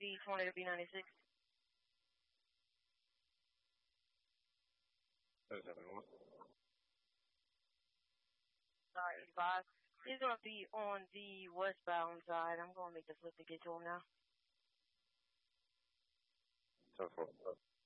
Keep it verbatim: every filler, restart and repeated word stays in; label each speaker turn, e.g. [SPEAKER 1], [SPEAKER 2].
[SPEAKER 1] B twenty to B ninety-six.
[SPEAKER 2] seventy-one.
[SPEAKER 1] Sorry, eighty-five. He's going to be on the westbound side. I'm going to make the flip to get to him now.
[SPEAKER 2] ten four.